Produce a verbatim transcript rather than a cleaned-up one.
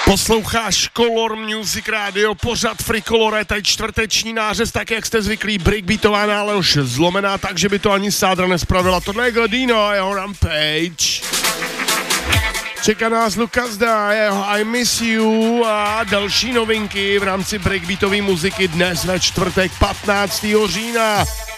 Posloucháš Color Music Radio, pořad Fricolore, tady čtvrteční nářez, tak jak jste zvyklí, breakbeatová nálož zlomená, takže by to ani Sádra nespravila. Tohle je Godino a jeho Rampage. Čeká nás Lukas Dá, jeho I Miss You a další novinky v rámci breakbeatové muziky dnes ve čtvrtek patnáctého října.